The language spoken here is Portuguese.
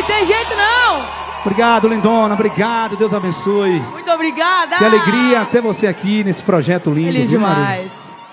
tem jeito não. Obrigado, lindona, obrigado, Deus abençoe. Muito obrigada. Que alegria ter você aqui nesse projeto lindo. Feliz demais.